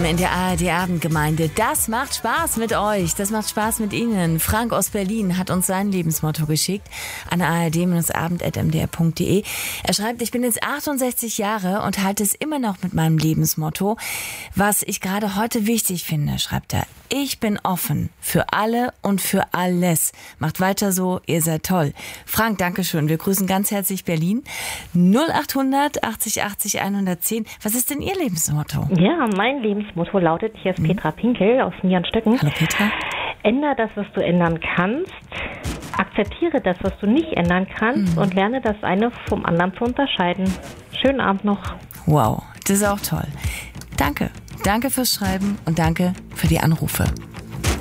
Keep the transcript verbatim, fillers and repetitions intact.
in der A R D-Abendgemeinde. Das macht Spaß mit euch. Das macht Spaß mit Ihnen. Frank aus Berlin hat uns sein Lebensmotto geschickt an a r d abend punkt m d r punkt d e. Er schreibt, ich bin jetzt achtundsechzig Jahre und halte es immer noch mit meinem Lebensmotto. Was ich gerade heute wichtig finde, schreibt er. Ich bin offen für alle und für alles. Macht weiter so, ihr seid toll. Frank, danke schön. Wir grüßen ganz herzlich Berlin. null achthundert achtzig achtzig hundertzehn. Was ist denn Ihr Lebensmotto? Ja, mein Lebensmotto lautet, hier ist Petra Pinkel aus Niedernstetten. Hallo Petra. Änder das, was du ändern kannst. Akzeptiere das, was du nicht ändern kannst mhm. und lerne das eine vom anderen zu unterscheiden. Schönen Abend noch. Wow, das ist auch toll. Danke. Danke fürs Schreiben und danke für die Anrufe.